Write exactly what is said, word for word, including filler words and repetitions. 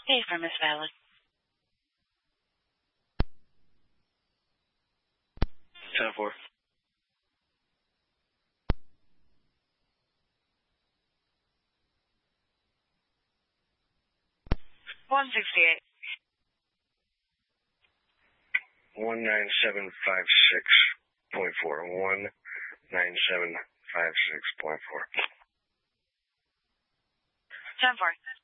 Pay for Miss Valley. ten four. one sixty-eight. one nine seven five six point four. one nine seven five six point four. ten four.